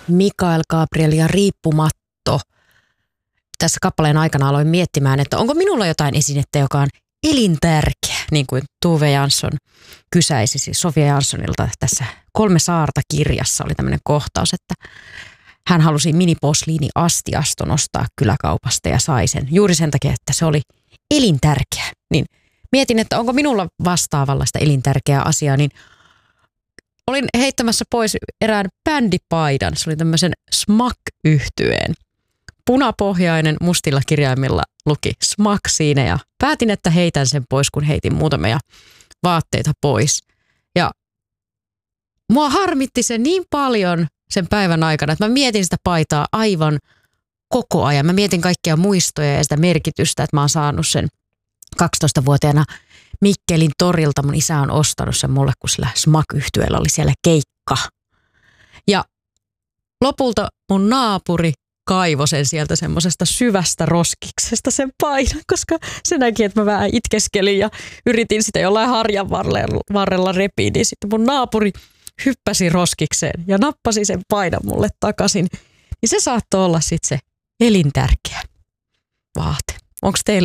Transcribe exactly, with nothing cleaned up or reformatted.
Mikael Gabriel ja Riippumatto. Tässä kappaleen aikana aloin miettimään, että onko minulla jotain esinettä, joka on elintärkeä, niin kuin Tove Jansson kysäisi siis Sofia Janssonilta tässä Kolme saarta-kirjassa oli tämmöinen kohtaus, että hän halusi miniposliini-astiaston ostaa kyläkaupasta ja sai sen juuri sen takia, että se oli elintärkeä. Niin mietin, että onko minulla vastaavallaista elintärkeää asiaa, niin olin heittämässä pois erään bändipaidan. Se oli tämmöisen Smack-yhtyeen. Punapohjainen mustilla kirjaimilla luki Smack siinä ja päätin, että heitän sen pois, kun heitin muutamia vaatteita pois. Ja mua harmitti se niin paljon sen päivän aikana, että mä mietin sitä paitaa aivan koko ajan. Mä mietin kaikkia muistoja ja sitä merkitystä, että mä oon saanut sen kaksitoistavuotiaana Mikkelin torilta. Mun isä on ostanut sen mulle, kun sillä Smack-yhtyeellä oli siellä keikka. Ja lopulta mun naapuri kaivoi sen sieltä semmoisesta syvästä roskiksesta sen paidan, koska se näki, että mä vähän itkeskelin ja yritin sitä jollain harjan varrella repiä, niin sitten mun naapuri hyppäsi roskikseen ja nappasi sen paidan mulle takaisin. Niin se saattoi olla sitten se elintärkeä vaate. Onko teillä